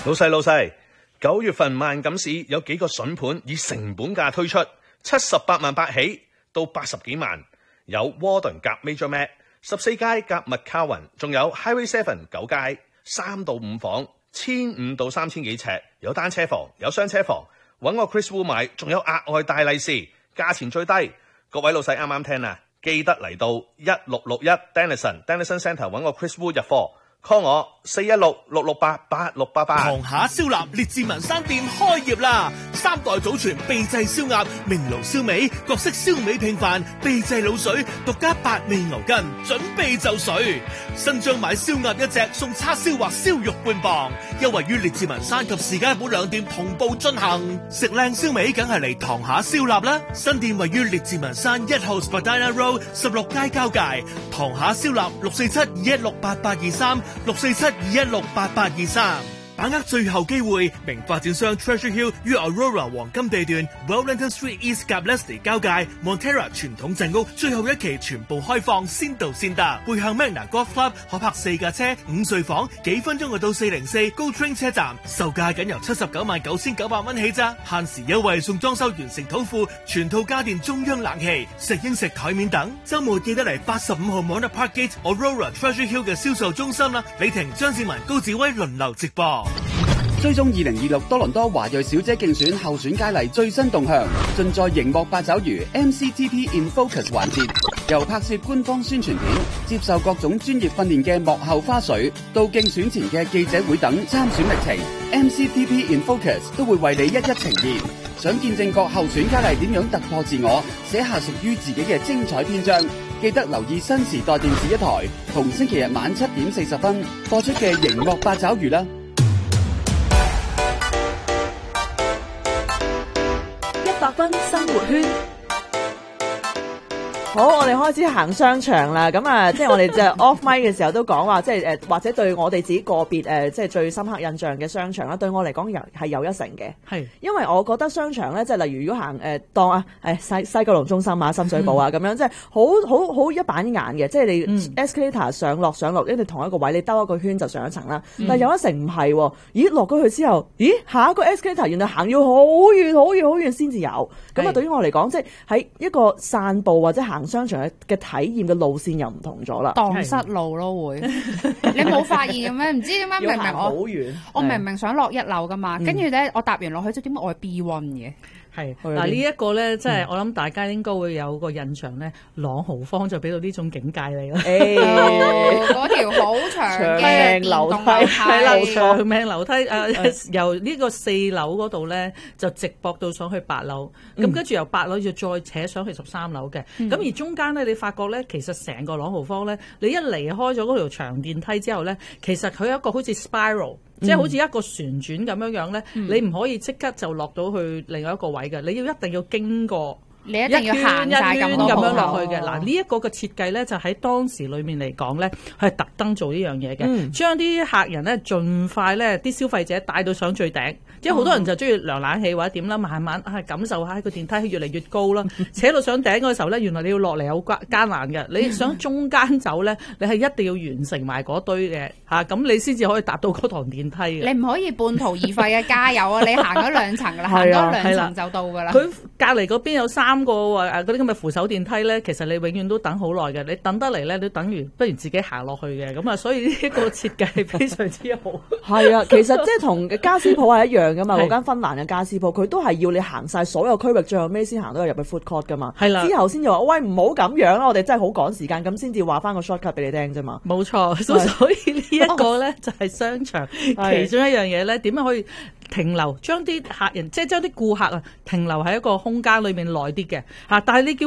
老細，9月份萬錦市有幾個筍盤以成本價推出，78萬8起到80幾萬，有窩頓夾 Major Mac、14街夾麥卡雲，仲有 Highway 7 9街3到5房，1500到3000幾尺，有單車房，有雙車房，揾我 Chris Wu 買，仲有額外大利是，價錢最低。各位老細啱啱聽啊，記得嚟到1661 Denison Centre 揾我 Chris Wu 入貨。call 我416-668-8688。 塘下燒臘列治文山店開業啦！3代祖傳秘製燒鴨、明爐燒味、各式燒味拼飯、秘製滷水、獨家8味牛筋，準備就緒。新張買燒鴨1隻送叉燒或燒肉半磅，優惠於列治文山及士嘉堡2店同步進行。食靚燒味梗係嚟塘下燒臘啦！新店位於列治文山1號 Spadina Road 16街交界。塘下燒臘647-216-8823。647-216-8823，把握最後機會，名發展商 Treasure Hill 於 Aurora 黃金地段 Wellington Street East 及 Leslie 交界 Montera 傳統鎮屋最後一期全部開放，先到先得。背向 Magna Golf Club 可泊4架車，5睡房，幾分鐘就到404 Go Train 車站，售價僅由799900蚊起咋，限時優惠送裝修完成土庫，全套家電中央冷氣、食英食台面等。週末記得嚟85號 Mona Parkgate Aurora Treasure Hill 嘅銷售中心啦，李婷、張志文、高志威輪流直播。 追蹤2026多倫多華裔小姐競選候選佳麗最新動向，盡在熒幕八爪魚 MCTP in Focus 環節，由拍攝官方宣傳片、接受各種專業訓練嘅幕後花絮，到競選前嘅記者會等參選歷程 ，MCTP in Focus 都會為你一一呈現。想見證各候選佳麗點樣突破自我，寫下屬於自己嘅精彩篇章，記得留意新時代電視1台，同星期日晚7點40分播出嘅熒幕八爪魚啦。 100分生活圈。好，我哋開始行商場啦。咁啊，即係我哋就 off mic 嘅時候都講話，即係或者對我哋自己個別即係最深刻印象嘅商場啦。對我嚟講係有一成嘅，係因為我覺得商場咧，即係例如如果行當啊西九龍中心啊、深水埗啊咁樣，即係好一板眼嘅。即係你 escalator 上落，因為同一個位，你兜一個圈就上一層啦。但係有一成唔係喎，咦落咗去之後，咦下一個 escalator 原來行要好遠先至有。咁啊，對於我嚟講，即係喺一個散步或者行商場嘅體驗嘅路線又唔同咗啦， 蕩失路咯會，你冇發現嘅咩？唔知點解明明我明明想落1樓噶嘛，跟住咧我搭完落去，即係點解我係 B1 嘅？ 係嗱，呢一個咧，即係我諗大家應該會有個印象咧，朗豪坊就俾到呢種境界你啦。 嗰條好長嘅樓梯， 係啦，長命樓梯由呢個4樓嗰度咧就直駁到上去8樓，咁跟住由8樓要再扯上去13樓嘅。咁而中間咧，你發覺咧，其實成個朗豪坊咧，你一離開咗嗰條長電梯之後咧，其實佢有一個好似 spiral。即係好似一個旋轉咁樣咧，你唔可以即刻就落到去另外一個位嘅，你一定要經過。 你一定要行晒咁樣落去嘅。嗱，呢一個嘅設計咧，就喺當時裏面嚟講咧，係特登做呢樣嘢嘅，將啲客人咧盡快咧啲消費者帶到上最頂。即係好多人就中意涼冷氣或者點啦，慢慢感受下個電梯越嚟越高啦，扯到上頂嗰時候咧，原來你要落嚟好艱難嘅。你想中間走咧，你係一定要完成埋嗰堆嘅咁你先至可以搭到嗰堂電梯嘅。 你唔可以半途而廢嘅，加油啊！你行咗2層啦，行多2層就到㗎啦。 佢隔離嗰邊有3個嗰啲咁嘅扶手電梯咧，其實你永遠都等好耐嘅。你等得嚟咧，你等於不如自己行落去嘅。咁啊，所以呢個設計係非常之好。 係啊，其實即係同家私鋪係一樣噶嘛。嗰間芬蘭嘅家私鋪，佢都係要你行晒所有區域，最後尾先行到入去 food court 噶嘛。係啦，之後先至話喂，唔好咁樣啦，我哋真係好趕時間，咁先至話翻個 shortcut 俾你聽啫嘛。 冇錯，所以呢一個咧就係商場其中一樣嘢咧，點樣可以停留，將啲客人即係將啲顧客停留喺一個空間裏面耐啲嘅但係你叫